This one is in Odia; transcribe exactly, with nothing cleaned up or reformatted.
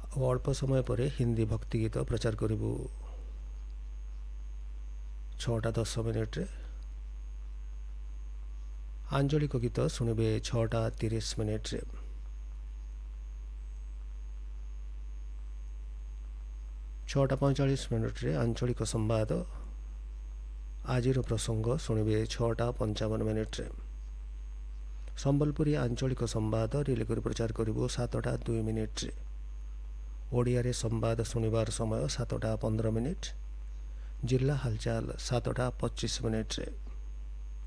ଆଉ ଅଳ୍ପ ସମୟ ପରେ ହିନ୍ଦୀ ଭକ୍ତି ଗୀତ ପ୍ରଚାର କରିବୁ ଛଅଟା ଦଶ ମିନିଟ୍ରେ। ଆଞ୍ଚଳିକ ଗୀତ ଶୁଣିବେ ଛଅଟା ତିରିଶ ମିନିଟ୍ରେ। ଛଅଟା ପଇଁଚାଳିଶ ମିନିଟ୍ରେ ଆଞ୍ଚଳିକ ସମ୍ବାଦ ଆଜିର ପ୍ରସଙ୍ଗ ଶୁଣିବେ ଛଅଟା ପଞ୍ଚାବନ ମିନିଟ୍ରେ। ସମ୍ବଲପୁରୀ ଆଞ୍ଚଳିକ ସମ୍ବାଦ ରିଲେ କରି ପ୍ରଚାର କରିବୁ ସାତଟା ଦୁଇ ମିନିଟ୍ରେ। ଓଡ଼ିଆରେ ସମ୍ବାଦ ଶୁଣିବାର ସମୟ ସାତଟା ପନ୍ଦର ମିନିଟ୍। ଜିଲ୍ଲା ହାଲଚାଲ ସାତଟା ପଚିଶ ମିନିଟ୍ରେ।